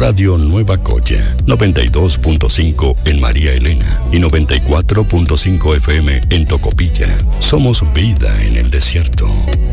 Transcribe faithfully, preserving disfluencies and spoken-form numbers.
Radio Nueva Coya, noventa y dos punto cinco en María Elena y noventa y cuatro punto cinco F M en Tocopilla. Somos vida en el desierto.